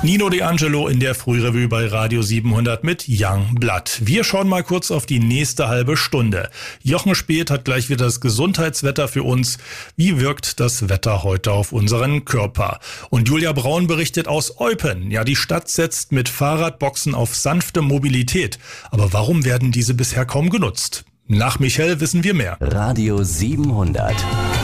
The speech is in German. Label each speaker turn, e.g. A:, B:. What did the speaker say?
A: Nino D'Angelo in der Frührevue bei Radio 700 mit Young Blood. Wir schauen mal kurz auf die nächste halbe Stunde. Jochen Späth hat gleich wieder das Gesundheitswetter für uns. Wie wirkt das Wetter heute auf unseren Körper? Und Julia Braun berichtet aus Eupen. Ja, die Stadt setzt mit Fahrradboxen auf sanfte Mobilität. Aber warum werden diese bisher kaum genutzt? Nach Michel wissen wir mehr.
B: Radio 700.